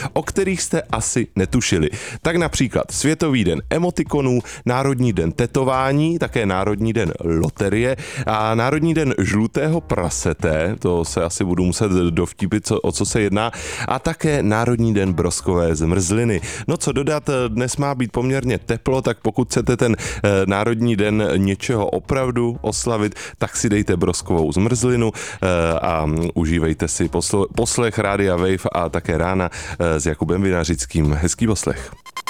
o kterých jste asi netušili. Tak například Světový den emotikonů, Národní den tetování, také Národní den loterie a Národní den žlutého prasete, to se asi budu muset dovtípit, o co se jedná, a také Národní den broskové zmrzliny. No co dodat, dnes má být poměrně teplo, tak pokud chcete ten Národní den něčeho opravdu oslavit, tak si dejte broskovou zmrzlinu a užívejte si poslech Rádia Wave a také rána s Jakubem Vinařickým. Hezký poslech.